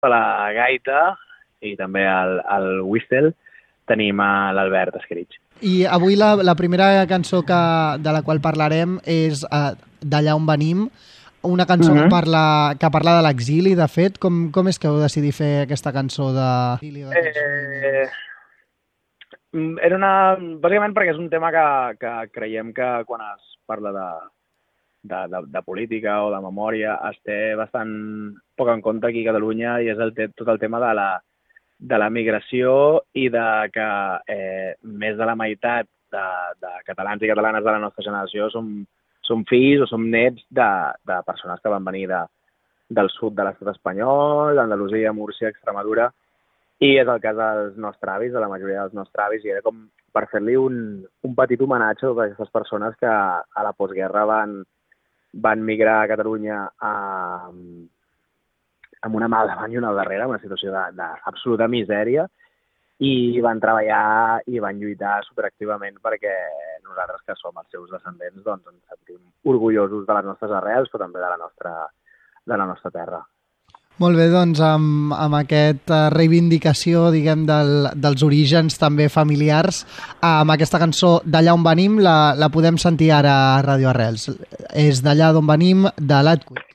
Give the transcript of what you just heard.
a la gaita i també al whistle tenim a l'Albert Escrig. I avui la primera cançó de la qual parlarem és D'allà on venim, una cançó que parla de l'exili, de fet. Com és que heu decidit fer aquesta cançó d'exili? Bàsicament perquè és un tema que creiem que quan es parla de política o de memòria es té bastant poc en compte aquí a Catalunya, i és tot el tema de la migració i de que més de la meitat de catalans i catalanes de la nostra generació som fills o som nets de persones que van venir del sud de l'estat espanyol, d'Andalusia, Múrcia, Extremadura, i és el cas dels nostres avis, de la majoria dels nostres avis, i era com per fer-li un petit homenatge a totes aquestes persones que a la postguerra van migrar a Catalunya amb una mà al davant i una al darrere, una situació d'absoluta misèria, i van treballar i van lluitar superactivament perquè nosaltres, que som els seus descendents, doncs ens sentim orgullosos de les nostres arrels, però també de la nostra terra. Molt bé, doncs amb aquesta reivindicació, diguem, dels orígens també familiars, amb aquesta cançó D'allà on venim, la podem sentir ara a Ràdio Arrels. És D'allà d'on venim, de l'Atwood.